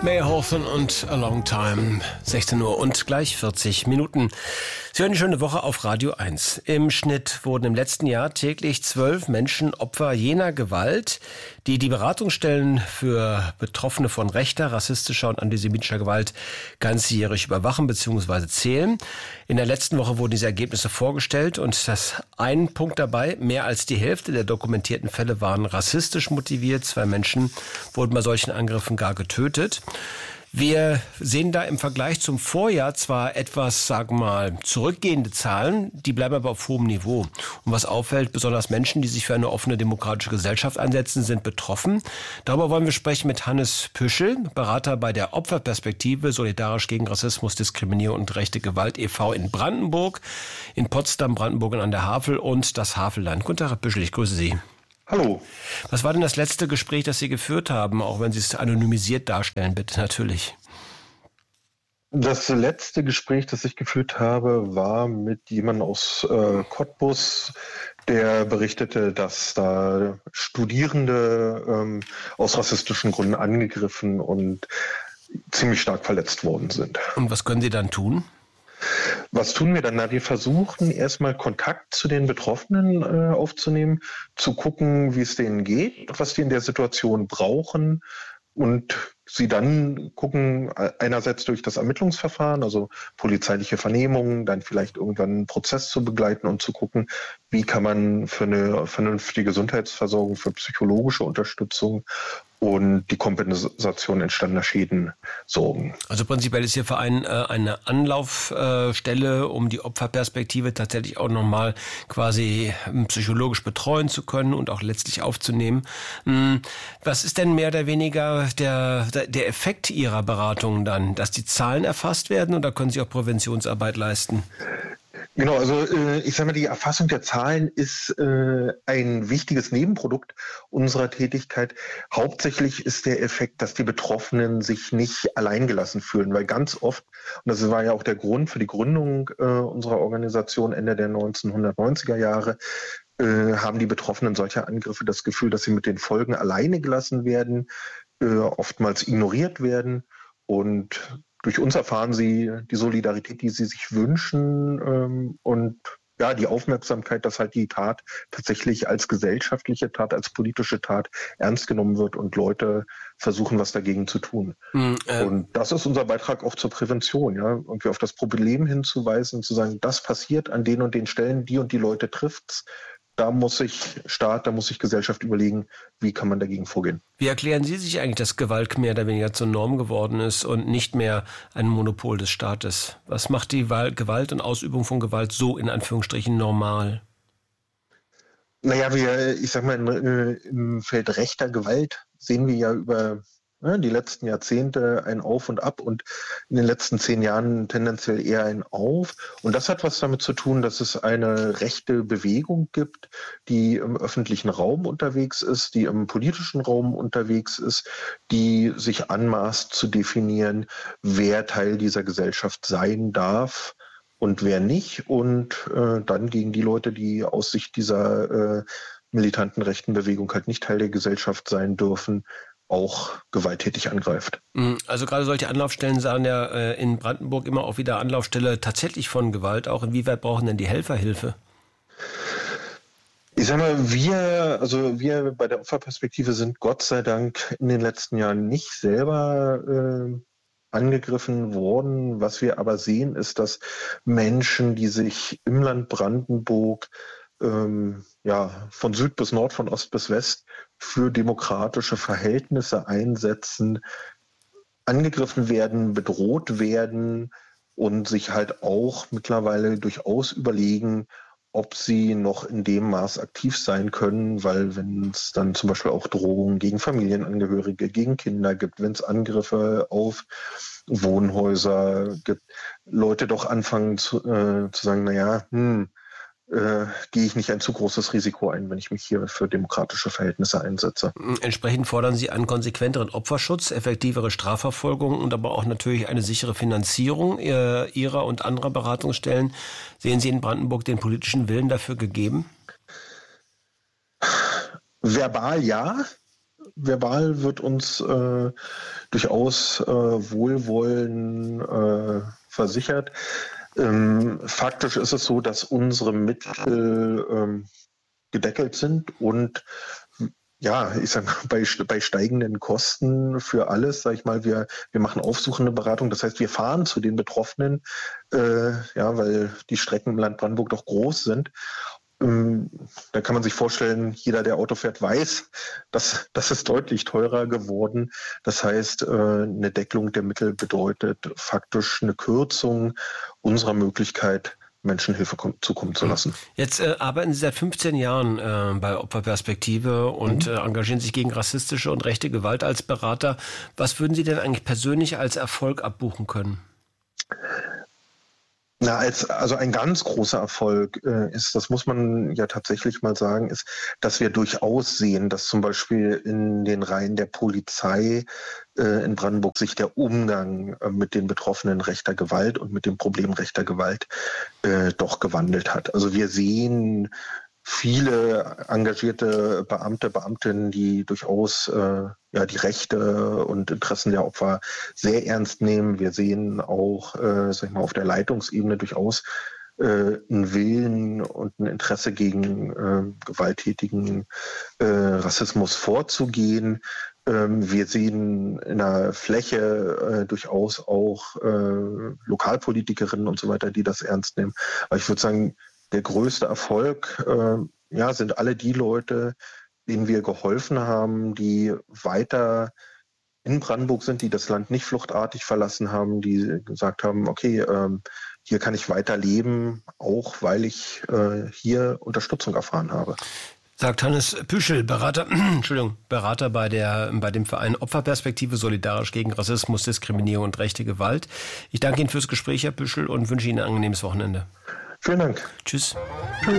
May Hawthorne und A Long Time, 16 Uhr und gleich 40 Minuten. Sie hören die schöne Woche auf Radio 1. Im Schnitt wurden im letzten Jahr täglich 12 Menschen Opfer jener Gewalt, die die Beratungsstellen für Betroffene von rechter, rassistischer und antisemitischer Gewalt ganzjährig überwachen bzw. zählen. In der letzten Woche wurden diese Ergebnisse vorgestellt und das ein Punkt dabei: mehr als die Hälfte der dokumentierten Fälle waren rassistisch motiviert. 2 Menschen wurden bei solchen Angriffen gar getötet. Wir sehen da im Vergleich zum Vorjahr zwar etwas, sagen wir mal, zurückgehende Zahlen, die bleiben aber auf hohem Niveau. Und was auffällt, besonders Menschen, die sich für eine offene demokratische Gesellschaft einsetzen, sind betroffen. Darüber wollen wir sprechen mit Hannes Püschel, Berater bei der Opferperspektive Solidarisch gegen Rassismus, Diskriminierung und rechte Gewalt e.V. in Brandenburg, in Potsdam, Brandenburg und an der Havel und das Havelland. Guten Tag, Herr Püschel, ich grüße Sie. Hallo. Was war denn das letzte Gespräch, das Sie geführt haben, auch wenn Sie es anonymisiert darstellen, bitte, natürlich? Das letzte Gespräch, das ich geführt habe, war mit jemandem aus Cottbus, der berichtete, dass da Studierende aus rassistischen Gründen angegriffen und ziemlich stark verletzt worden sind. Und was können Sie dann tun? Was tun wir dann? Na, wir versuchen erstmal Kontakt zu den Betroffenen aufzunehmen, zu gucken, wie es denen geht, was die in der Situation brauchen und sie dann gucken, einerseits durch das Ermittlungsverfahren, also polizeiliche Vernehmungen, dann vielleicht irgendwann einen Prozess zu begleiten und zu gucken, wie kann man für eine vernünftige Gesundheitsversorgung, für psychologische Unterstützung und die Kompensation entstandener Schäden sorgen. Also prinzipiell ist Ihr Verein eine Anlaufstelle, um die Opferperspektive tatsächlich auch nochmal quasi psychologisch betreuen zu können und auch letztlich aufzunehmen. Was ist denn mehr oder weniger der Effekt Ihrer Beratung dann? Dass die Zahlen erfasst werden oder können Sie auch Präventionsarbeit leisten? Genau, also ich sage mal, die Erfassung der Zahlen ist ein wichtiges Nebenprodukt unserer Tätigkeit. Hauptsächlich ist der Effekt, dass die Betroffenen sich nicht alleingelassen fühlen, weil ganz oft, und das war ja auch der Grund für die Gründung unserer Organisation Ende der 1990er Jahre, haben die Betroffenen solcher Angriffe das Gefühl, dass sie mit den Folgen alleine gelassen werden, oftmals ignoriert werden, und durch uns erfahren sie die Solidarität, die sie sich wünschen, und ja, die Aufmerksamkeit, dass halt die Tat tatsächlich als gesellschaftliche Tat, als politische Tat ernst genommen wird und Leute versuchen, was dagegen zu tun. Und das ist unser Beitrag auch zur Prävention, ja, irgendwie auf das Problem hinzuweisen und zu sagen, das passiert an den und den Stellen, die und die Leute trifft's. Da muss sich Staat, da muss sich Gesellschaft überlegen, wie kann man dagegen vorgehen. Wie erklären Sie sich eigentlich, dass Gewalt mehr oder weniger zur Norm geworden ist und nicht mehr ein Monopol des Staates? Was macht die Gewalt und Ausübung von Gewalt so in Anführungsstrichen normal? Naja, ich sag mal, im Feld rechter Gewalt sehen wir ja über die letzten Jahrzehnte ein Auf und Ab und in den letzten 10 Jahren tendenziell eher ein Auf. Und das hat was damit zu tun, dass es eine rechte Bewegung gibt, die im öffentlichen Raum unterwegs ist, die im politischen Raum unterwegs ist, die sich anmaßt zu definieren, wer Teil dieser Gesellschaft sein darf und wer nicht. Und dann gegen die Leute, die aus Sicht dieser militanten rechten Bewegung halt nicht Teil der Gesellschaft sein dürfen, auch gewalttätig angreift. Also gerade solche Anlaufstellen sahen ja in Brandenburg immer auch wieder Anlaufstelle tatsächlich von Gewalt. Auch inwieweit brauchen denn die Helfer Hilfe? Ich sag mal, wir bei der Opferperspektive sind Gott sei Dank in den letzten Jahren nicht selber angegriffen worden. Was wir aber sehen, ist, dass Menschen, die sich im Land Brandenburg von Süd bis Nord, von Ost bis West für demokratische Verhältnisse einsetzen, angegriffen werden, bedroht werden und sich halt auch mittlerweile durchaus überlegen, ob sie noch in dem Maß aktiv sein können, weil wenn es dann zum Beispiel auch Drohungen gegen Familienangehörige, gegen Kinder gibt, wenn es Angriffe auf Wohnhäuser gibt, Leute doch anfangen zu sagen, naja, gehe ich nicht ein zu großes Risiko ein, wenn ich mich hier für demokratische Verhältnisse einsetze. Entsprechend fordern Sie einen konsequenteren Opferschutz, effektivere Strafverfolgung und aber auch natürlich eine sichere Finanzierung Ihrer und anderer Beratungsstellen. Sehen Sie in Brandenburg den politischen Willen dafür gegeben? Verbal ja. verbal wird uns durchaus Wohlwollen versichert. Faktisch ist es so, dass unsere Mittel gedeckelt sind und ja, ich sag mal, bei steigenden Kosten für alles, sag ich mal, wir machen aufsuchende Beratung. Das heißt, wir fahren zu den Betroffenen, weil die Strecken im Land Brandenburg doch groß sind. Da kann man sich vorstellen, jeder, der Auto fährt, weiß, dass das ist deutlich teurer geworden. Das heißt, eine Deckelung der Mittel bedeutet faktisch eine Kürzung unserer Möglichkeit, Menschen Hilfe zukommen zu lassen. Jetzt arbeiten Sie seit 15 Jahren bei Opferperspektive und engagieren sich gegen rassistische und rechte Gewalt als Berater. Was würden Sie denn eigentlich persönlich als Erfolg abbuchen können? Also ein ganz großer Erfolg ist, das muss man ja tatsächlich mal sagen, ist, dass wir durchaus sehen, dass zum Beispiel in den Reihen der Polizei in Brandenburg sich der Umgang mit den Betroffenen rechter Gewalt und mit dem Problem rechter Gewalt doch gewandelt hat. Also wir sehen viele engagierte Beamtinnen, die durchaus die Rechte und Interessen der Opfer sehr ernst nehmen. Wir sehen auch, auf der Leitungsebene durchaus einen Willen und ein Interesse gegen gewalttätigen Rassismus vorzugehen. Wir sehen in der Fläche durchaus auch Lokalpolitikerinnen und so weiter, die das ernst nehmen. Aber ich würde sagen, der größte Erfolg sind alle die Leute, denen wir geholfen haben, die weiter in Brandenburg sind, die das Land nicht fluchtartig verlassen haben, die gesagt haben, okay, hier kann ich weiter leben, auch weil ich hier Unterstützung erfahren habe. Sagt Hannes Püschel, Berater bei dem Verein Opferperspektive solidarisch gegen Rassismus, Diskriminierung und rechte Gewalt. Ich danke Ihnen fürs Gespräch, Herr Püschel, und wünsche Ihnen ein angenehmes Wochenende. Vielen Dank. Tschüss.